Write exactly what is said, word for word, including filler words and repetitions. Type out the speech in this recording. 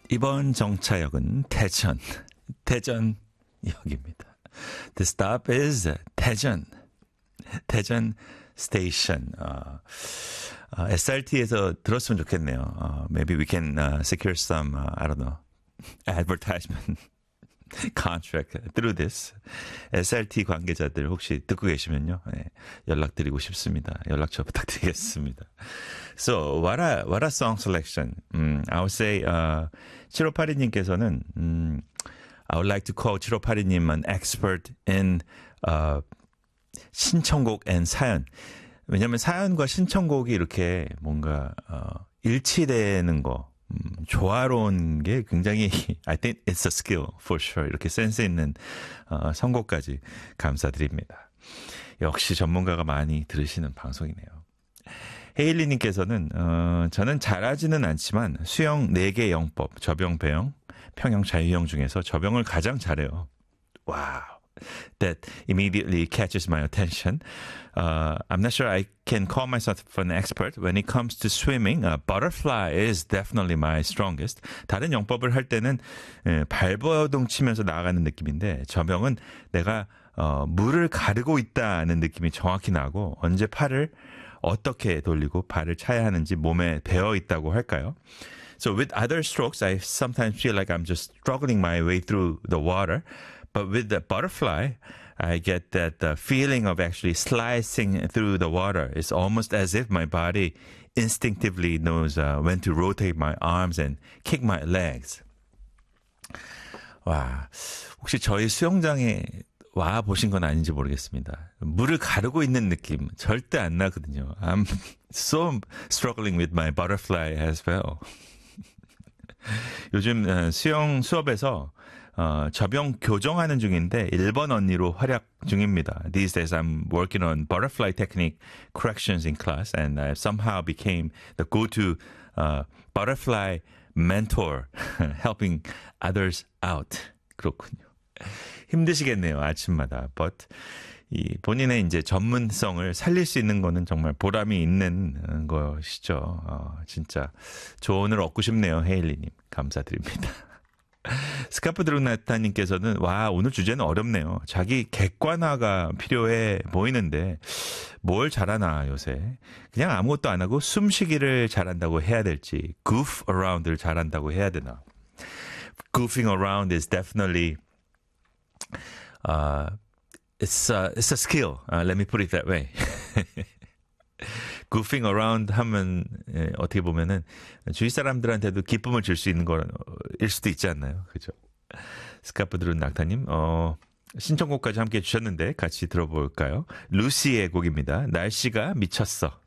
이번 정차역은 태전, 태전역입니다. The stop is 태전, 태전 station. 어, 어, 에스알티에서 들었으면 좋겠네요. 어, maybe we can uh, secure some, uh, I don't know, advertisement contract through this. 에스알티 관계자들 혹시 듣고 계시면요, 네, 연락드리고 싶습니다. 연락처 부탁드리겠습니다. So, what a, what a song selection. 음, I would say, uh, 칠오팔이님께서는, 음, I would like to call 칠오팔이님 an expert in, uh, 신청곡 and 사연. 왜냐면 사연과 신청곡이 이렇게 뭔가, 어, 일치되는 거, 음, 조화로운 게 굉장히 I think it's a skill for sure. 이렇게 센스 있는 어, 선곡까지 감사드립니다. 역시 전문가가 많이 들으시는 방송이네요. 헤일리님께서는 어, 저는 잘하지는 않지만 수영 네 개 영법, 접영, 배영, 평영, 자유형 중에서 접영을 가장 잘해요. 와우. That immediately catches my attention. Uh, I'm not sure I can call myself an expert. When it comes to swimming, uh, butterfly is definitely my strongest. 다른 영법을 할 때는 예, 발버둥 치면서 나아가는 느낌인데 저병은 내가 어, 물을 가르고 있다는 느낌이 정확히 나고 언제 팔을 어떻게 돌리고 발을 차야 하는지 몸에 배어 있다고 할까요? So with other strokes, I sometimes feel like I'm just struggling my way through the water. But with the butterfly, I get that the feeling of actually slicing through the water. It's almost as if my body instinctively knows uh, when to rotate my arms and kick my legs. 와, 혹시 저희 수영장에 와 보신 건 아닌지 모르겠습니다. 물을 가르고 있는 느낌 절대 안 나거든요. I'm so struggling with my butterfly as well. 요즘 수영 수업에서 어, 접영 교정하는 중인데 일 번 언니로 활약 중입니다. These days I'm working on butterfly technique corrections in class and I somehow became the go-to uh, butterfly mentor helping others out. 그렇군요. 힘드시겠네요. 아침마다. But 이 본인의 이제 전문성을 살릴 수 있는 거는 정말 보람이 있는 것이죠. 어, 진짜 조언을 얻고 싶네요. 헤일리님. 감사드립니다. 스카프 드루나타님께서는 와 오늘 주제는 어렵네요. 자기 객관화가 필요해 보이는데 뭘 잘하나 요새. 그냥 아무것도 안 하고 숨쉬기를 잘한다고 해야 될지 goof around를 잘한다고 해야 되나. Goofing around is definitely uh, it's, a, it's a skill. Uh, let me put it that way. goofing around 하면 예, 어떻게 보면은 주위 사람들한테도 기쁨을 줄 수 있는 거일 수도 있지 않나요? 그죠? 스카프 드룬 낙타님 어, 신청곡까지 함께 해주셨는데 같이 들어볼까요? 루시의 곡입니다. 날씨가 미쳤어.